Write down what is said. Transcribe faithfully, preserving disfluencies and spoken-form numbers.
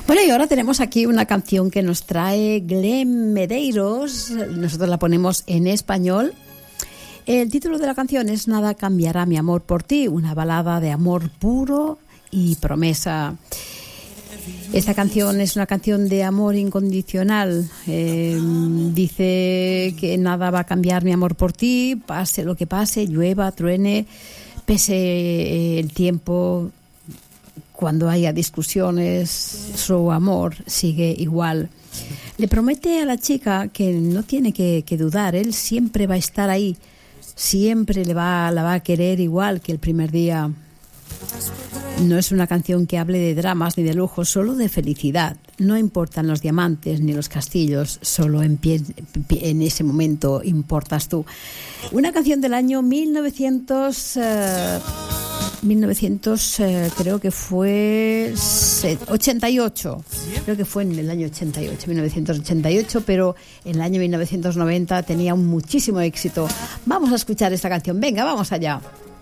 Bueno, y ahora tenemos aquí una canción que nos trae Glenn Medeiros. Nosotros la ponemos en español. El título de la canción es Nada cambiará mi amor por ti, una balada de amor puro y promesa. Esta canción es una canción de amor incondicional. Eh, dice que nada va a cambiar mi amor por ti, pase lo que pase, llueva, truene, pese el tiempo. Cuando haya discusiones, su amor sigue igual. Le promete a la chica que no tiene que, que dudar, él siempre va a estar ahí, siempre le va, la va a querer igual que el primer día. No es una canción que hable de dramas ni de lujos, solo de felicidad. No importan los diamantes ni los castillos, solo en, pie, en ese momento importas tú. Una canción del año mil novecientos... Uh, mil novecientos, eh, creo que fue ochenta y ocho, creo que fue en el año ochenta y ocho, mil novecientos ochenta y ocho, pero en el año mil novecientos noventa tenía un muchísimo éxito. Vamos a escuchar esta canción, venga, vamos allá.